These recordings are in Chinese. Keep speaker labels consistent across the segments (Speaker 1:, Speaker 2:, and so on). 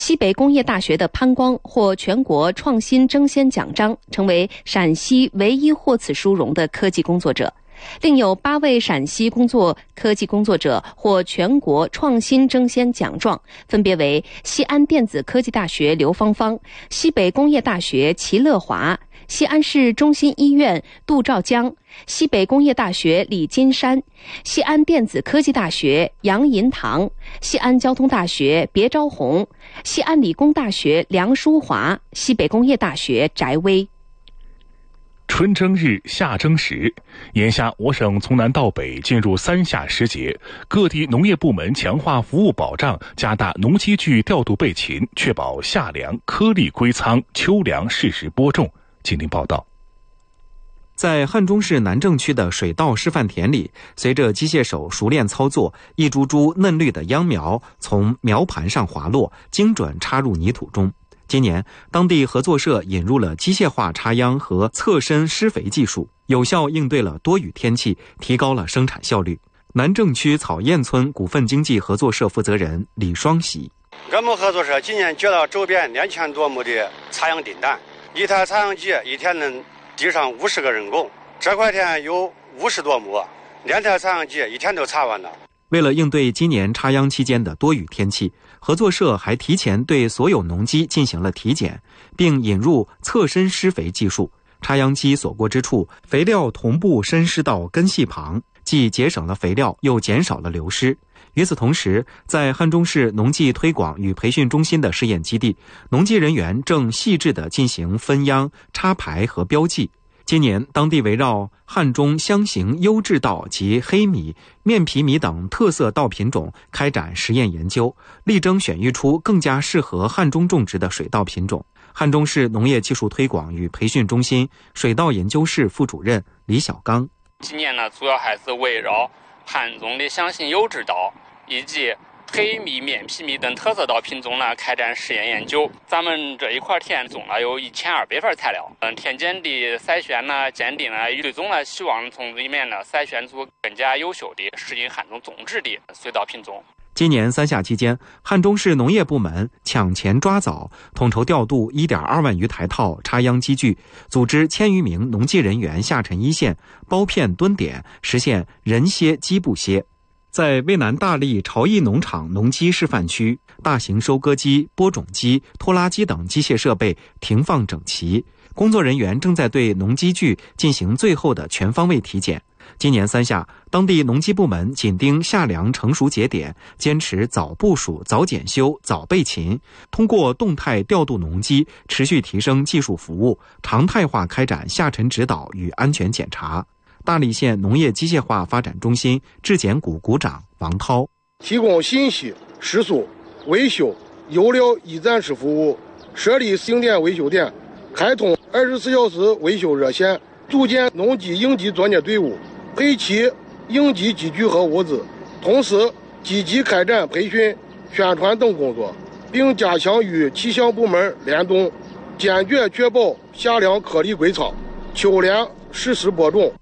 Speaker 1: 西北工业大学的潘光获全国创新争先奖章，成为陕西唯一获此殊荣的科技工作者。另有8位陕西科技工作者获全国创新争先奖状，分别为西安电子科技大学刘芳芳、西北工业大学齐乐华、西安市中心医院杜兆江、西北工业大学李金山、西安电子科技大学杨银堂、西安交通大学别昭红、西安理工大学梁淑华、西北工业大学翟威。
Speaker 2: 春争日，夏争时，眼下我省从南到北进入3夏时节，各地农业部门强化服务保障，加大农机具调度备勤，确保夏粮颗粒归仓，秋粮适时播种。请听报道。
Speaker 3: 在汉中市南郑区的水稻示范田里，随着机械手熟练操作，一株株嫩绿的秧苗从苗盘上滑落，精准插入泥土中。今年，当地合作社引入了机械化插秧和侧身施肥技术，有效应对了多雨天气，提高了生产效率。南郑区草堰村股份经济合作社负责人李双喜：
Speaker 4: 我们合作社今年接到周边2000多亩的插秧订单，一台插秧机一天能抵上50个人工，这块田有50多亩，2台插秧机一天都插完了。
Speaker 3: 为了应对今年插秧期间的多雨天气，合作社还提前对所有农机进行了体检，并引入侧身施肥技术。插秧机所过之处，肥料同步深施到根系旁，既节省了肥料，又减少了流失。与此同时，在汉中市农技推广与培训中心的试验基地，农技人员正细致地进行分秧、插排和标记。今年，当地围绕汉中香型优质稻及黑米、面皮米等特色稻品种开展实验研究，力争选育出更加适合汉中种植的水稻品种。汉中市农业技术推广与培训中心水稻研究室副主任李小刚：
Speaker 5: 今年呢，主要还是围绕汉中的香型优质稻以及黑米、面皮米等特色稻品种呢开展实验研究。咱们这一块田种了有1200份材料，田间的筛选呢、鉴定呢，最终呢希望从里面呢筛选出更加优秀的适应汉中种植的水稻品种。
Speaker 3: 今年3夏期间，汉中市农业部门抢前抓早，统筹调度1.2万余台套插秧机具，组织1000余名农技人员下沉一线，包片蹲点，实现人歇机不歇。在渭南大荔朝益农场农机示范区，大型收割机、播种机、拖拉机等机械设备停放整齐，工作人员正在对农机具进行最后的全方位体检。今年3夏，当地农机部门紧盯夏粮成熟节点，坚持早部署、早检修、早备勤，通过动态调度农机，持续提升技术服务，常态化开展下沉指导与安全检查。大荔县农业机械化发展中心质检股股长王涛：
Speaker 6: 提供信息、食宿、维修、油料一站式服务，设立星电维修点，开通24小时维修热线，组建农机应急专业队伍，配齐应急机具和物资，同时积极开展培训、宣传等工作，并加强与气象部门联动，坚决确保夏粮颗粒归仓，秋粮适时播种。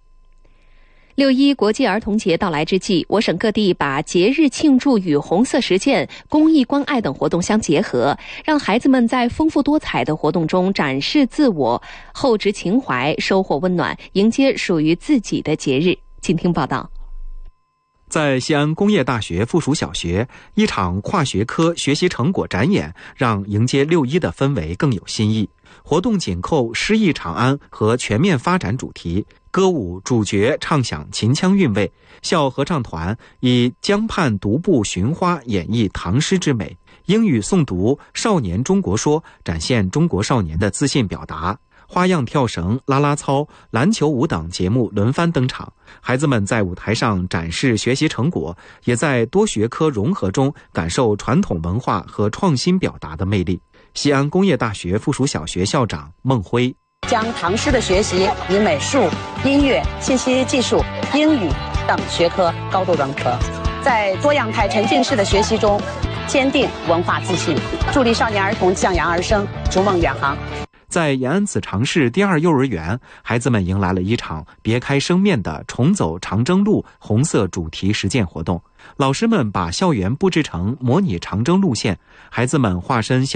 Speaker 1: 6·1国际儿童节到来之际，我省各地把节日庆祝与红色实践、公益关爱等活动相结合，让孩子们在丰富多彩的活动中展示自我、厚植情怀，收获温暖，迎接属于自己的节日。请听报道。
Speaker 3: 在西安工业大学附属小学，一场跨学科学习成果展演让迎接6·1的氛围更有新意。活动紧扣诗意长安和全面发展主题，歌舞主角唱响秦腔韵味，校合唱团以江畔独步寻花演绎唐诗之美，英语诵读《少年中国说》，展现中国少年的自信表达。花样跳绳、啦啦操、篮球舞等节目轮番登场，孩子们在舞台上展示学习成果，也在多学科融合中感受传统文化和创新表达的魅力。西安工业大学附属小学校长孟辉：
Speaker 7: 将唐诗的学习与美术、音乐、信息技术、英语等学科高度融合，在多样态沉浸式的学习中坚定文化自信，助力少年儿童向阳而生，逐梦远航。
Speaker 3: 在延安子长市第2幼儿园，孩子们迎来了一场别开生面的重走长征路红色主题实践活动。老师们把校园布置成模拟长征路线，孩子们化身小